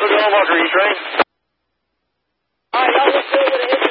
Delaware, Walker, you train? All right, y'all look good with it.